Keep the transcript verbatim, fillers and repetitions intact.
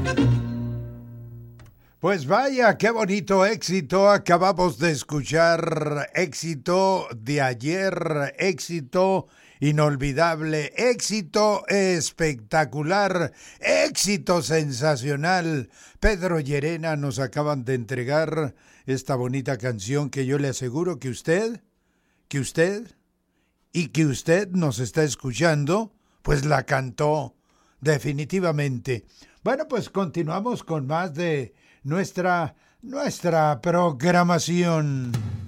Pues vaya, qué bonito éxito. Acabamos de escuchar éxito de ayer, éxito inolvidable, éxito espectacular, éxito sensacional. Pedro Llerena nos acaban de entregar esta bonita canción que yo le aseguro que usted, que usted y que usted nos está escuchando, pues la cantó definitivamente. Bueno, pues continuamos con más de nuestra, nuestra programación.